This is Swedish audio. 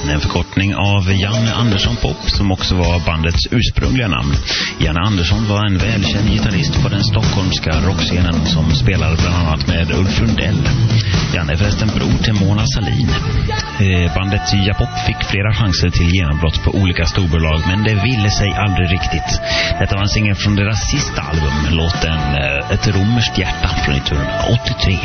en förkortning av Janne Andersson Pop som också var bandets ursprungliga namn. Janne Andersson var en välkänd gitarrist på den stockholmska rockscenen som spelade bland annat med Ulf Lundell. Janne är förresten bror till Mona Sahlin. Bandet Japop fick flera chanser till genombrott på olika storbolag, men det ville sig aldrig riktigt. Detta var en singel från deras sista album, låten Ett romerskt hjärta från 1983.